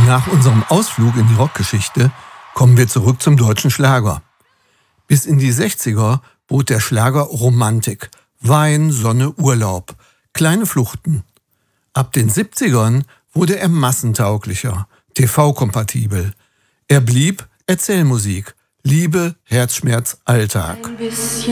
Nach unserem Ausflug in die Rockgeschichte kommen wir zurück zum deutschen Schlager. Bis in die 60er bot der Schlager Romantik, Wein, Sonne, Urlaub, kleine Fluchten. Ab den 70ern wurde er massentauglicher, TV-kompatibel. Er blieb Erzählmusik, Liebe, Herzschmerz, Alltag.